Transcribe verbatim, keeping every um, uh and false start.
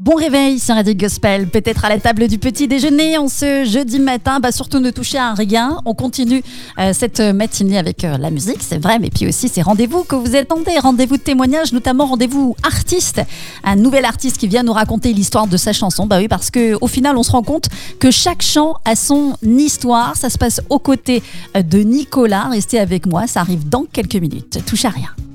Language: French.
Bon réveil sur Radio Gospel, peut-être à la table du petit déjeuner en ce jeudi matin. Bah surtout ne touchez à rien. On continue euh, cette matinée avec euh, la musique, c'est vrai, mais puis aussi ces rendez-vous que vous attendez, rendez-vous de témoignages, notamment rendez-vous artistes. Un nouvel artiste qui vient nous raconter l'histoire de sa chanson. Bah oui, parce que au final, on se rend compte que chaque chant a son histoire. Ça se passe aux côtés de Nicolas. Restez avec moi, ça arrive dans quelques minutes. Touche à rien.